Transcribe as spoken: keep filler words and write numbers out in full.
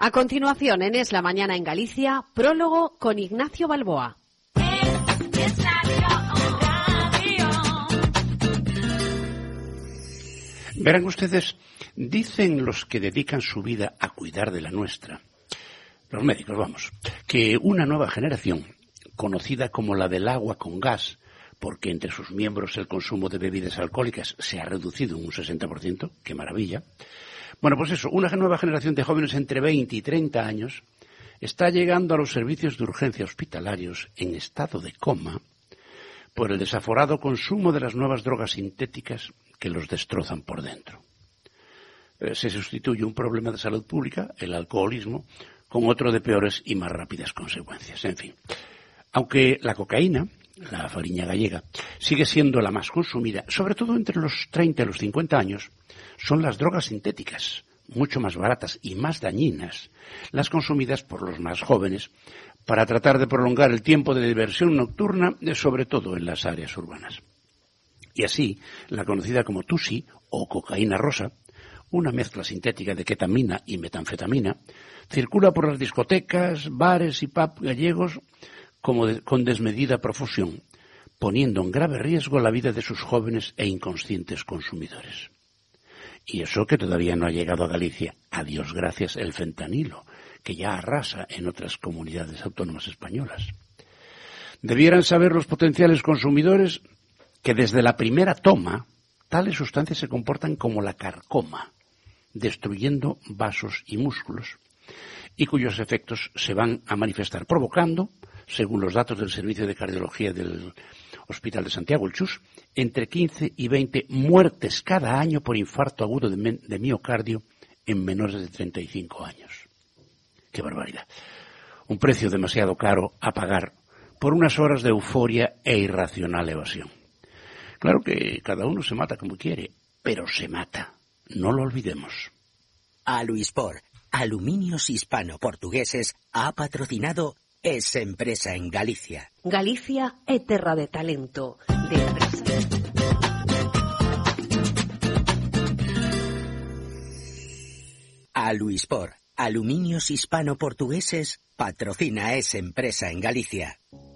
A continuación, en Es la Mañana en Galicia, prólogo con Ignacio Balboa. Verán ustedes, dicen los que dedican su vida a cuidar de la nuestra, los médicos, vamos, que una nueva generación, conocida como la del agua con gas, porque entre sus miembros el consumo de bebidas alcohólicas se ha reducido en un sesenta por ciento, ¡qué maravilla! Bueno, pues eso, una nueva generación de jóvenes entre veinte y treinta años está llegando a los servicios de urgencia hospitalarios en estado de coma por el desaforado consumo de las nuevas drogas sintéticas que los destrozan por dentro. Eh, se sustituye un problema de salud pública, el alcoholismo, con otro de peores y más rápidas consecuencias. En fin, aunque la cocaína, la fariña gallega, sigue siendo la más consumida, sobre todo entre los treinta y los cincuenta años, son las drogas sintéticas, mucho más baratas y más dañinas, las consumidas por los más jóvenes para tratar de prolongar el tiempo de diversión nocturna, sobre todo en las áreas urbanas. Y así, la conocida como tusi o cocaína rosa, una mezcla sintética de ketamina y metanfetamina, circula por las discotecas, bares y pubs gallegos como de, con desmedida profusión, poniendo en grave riesgo la vida de sus jóvenes e inconscientes consumidores. Y eso que todavía no ha llegado a Galicia, a Dios gracias, el fentanilo, que ya arrasa en otras comunidades autónomas españolas. Debieran saber los potenciales consumidores que desde la primera toma, tales sustancias se comportan como la carcoma, destruyendo vasos y músculos, y cuyos efectos se van a manifestar provocando, según los datos del Servicio de Cardiología del Hospital de Santiago, el Chus, entre quince y veinte muertes cada año por infarto agudo de, men- de miocardio en menores de treinta y cinco años. ¡Qué barbaridad! Un precio demasiado caro a pagar por unas horas de euforia e irracional evasión. Claro que cada uno se mata como quiere, pero se mata. No lo olvidemos. Aluispor, Aluminios Hispano-Portugueses, ha patrocinado Es Empresa en Galicia. Galicia é terra de talento, de empresas. Aluispor, Aluminios Hispano-Portugueses, patrocina Es Empresa en Galicia.